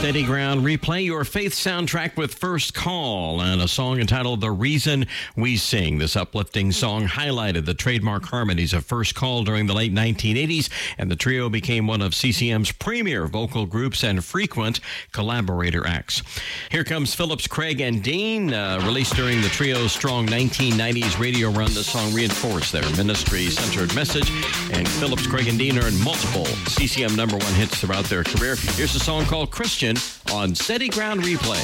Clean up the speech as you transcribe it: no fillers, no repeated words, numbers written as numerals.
Steady Ground Replay, your faith soundtrack with First Call and a song entitled The Reason We Sing. This uplifting song highlighted the trademark harmonies of First Call during the late 1980s, and the trio became one of CCM's premier vocal groups and frequent collaborator acts. Here comes Phillips, Craig, and Dean, released during the trio's strong 1990s radio run. The song reinforced their ministry-centered message, and Phillips, Craig, and Dean earned multiple CCM #1 hits throughout their career. Here's a song called Christian on Steady Ground Replay.